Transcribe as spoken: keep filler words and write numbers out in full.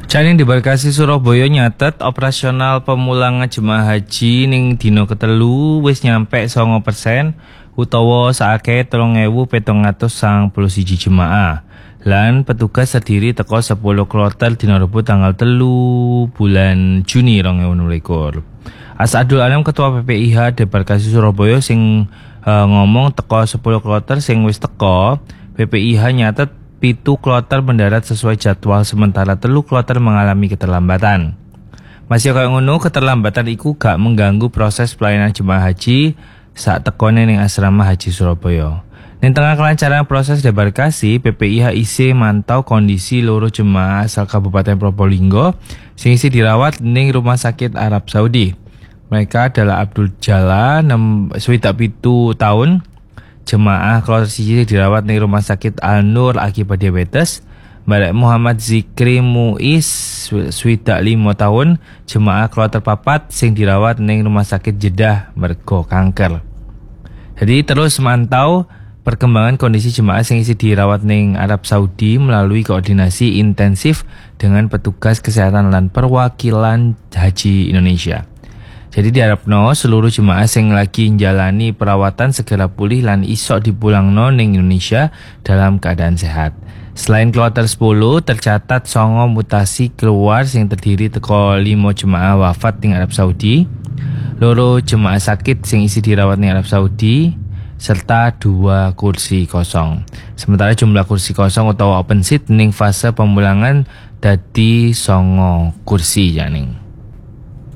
Janing Debarkasi Surabaya nyatet operasional pemulangan jemaah haji ning dina ketelu wis nyampe songo persen utawa saakeh telung ewu pitung atus sangang puluh siji jemaah. Lan petugas terdiri teko sepuluh kloter dina Rebo tanggal telu bulan Juni dua ribu dua puluh dua. Asadul Alam Ketua P P I H Debarkasi Surabaya sing uh, ngomong teko sepuluh kloter sing wis teko, P P I H nyatet pitu kloter mendarat sesuai jadwal sementara telu kloter mengalami keterlambatan. Masih kaya ngono, keterlambatan iku gak mengganggu proses pelayanan jemaah haji saat tekone ning asrama haji Surabaya. Ning tengah kelancaran proses debarkasi, P P I H isih mantau kondisi loro jemaah asal Kabupaten Probolinggo sing isih dirawat ning Rumah Sakit Arab Saudi. Mereka adalah Abdul Jala, swidak pitu tahun. Jemaah kloter siji dirawat di Rumah Sakit Al-Nur akibat diabetes. Mbak Muhammad Zikri Muiz swidak lima tahun, jemaah kloter papat sing dirawat di Rumah Sakit Jeddah mergo kanker. Jadi terus mantau perkembangan kondisi jemaah sing isi dirawat ning Arab Saudi melalui koordinasi intensif dengan petugas kesehatan lan perwakilan haji Indonesia. Jadi diharapno seluruh jemaah sing lagi njalani perawatan segera pulih lan isok dipulangno ning Indonesia dalam keadaan sehat. Selain kloter sepuluh, tercatat songo mutasi keluar sing terdiri teko lima jemaah wafat ning Arab Saudi, loro jemaah sakit sing isi dirawat ning Arab Saudi, serta dua kursi kosong. Sementara jumlah kursi kosong utawa open seat ning fase pemulangan dadi songo kursi janing.